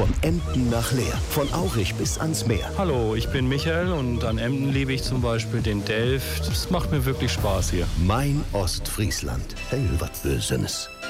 Von Emden nach Leer, von Aurich bis ans Meer. Hallo, ich bin Michael und an Emden liebe ich zum Beispiel den Delft. Es macht mir wirklich Spaß hier. Mein Ostfriesland. Hey, was Bösenes.